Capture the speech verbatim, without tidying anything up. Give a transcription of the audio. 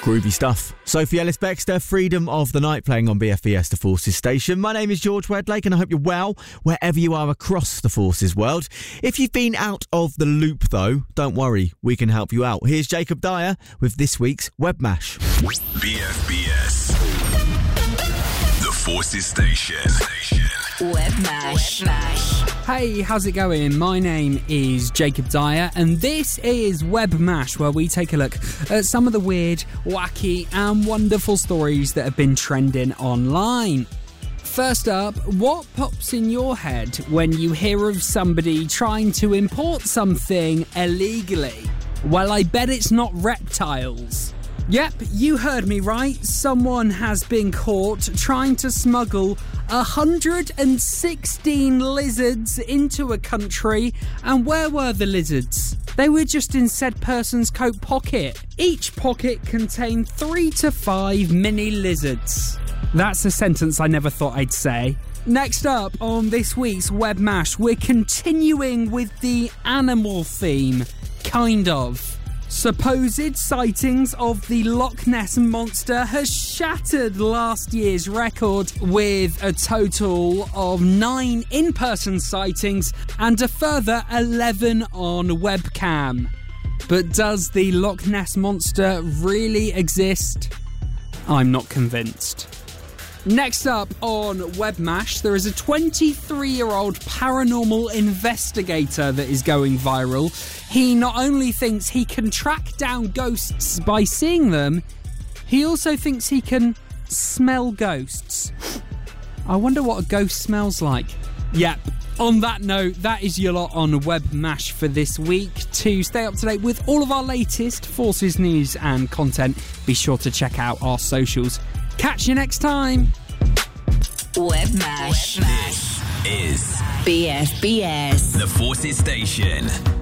Groovy stuff. Sophie Ellis-Bextor, Freedom of the Night, playing on B F B S, the Forces station. My name is George Wedlake, and I hope you're well wherever you are across the Forces world. If you've been out of the loop, though, don't worry, we can help you out. Here's Jacob Dyer with this week's Webmash. B F B S, the Forces station. Webmash. Webmash. Hey, how's it going? My name is Jacob Dyer, and this is Webmash, where we take a look at some of the weird, wacky, and wonderful stories that have been trending online. First up, what pops in your head when you hear of somebody trying to import something illegally? Well, I bet it's not reptiles. Yep, you heard me right. Someone has been caught trying to smuggle one hundred sixteen lizards into a country. And where were the lizards? They were just in said person's coat pocket. Each pocket contained three to five mini lizards. That's a sentence I never thought I'd say. Next up on this week's Webmash, we're continuing with the animal theme. Kind of. Supposed sightings of the Loch Ness Monster has shattered last year's record with a total of nine in-person sightings and a further eleven on webcam. But does the Loch Ness Monster really exist? I'm not convinced. Next up on Webmash, there is a twenty-three-year-old paranormal investigator that is going viral. He not only thinks he can track down ghosts by seeing them, he also thinks he can smell ghosts. I wonder what a ghost smells like. Yep. On that note, that is your lot on Webmash for this week. To stay up to date with all of our latest Forces news and content, be sure to check out our socials. Catch you next time. Webmash. This is B F B S, the Forces station.